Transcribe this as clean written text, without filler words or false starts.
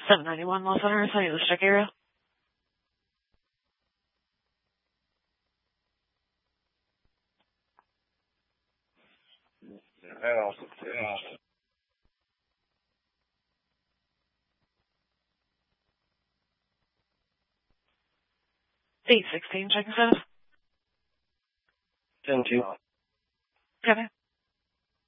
791 Los Centers, how are you, the check area? Yeah. 816, checking status. 10-2. Copy.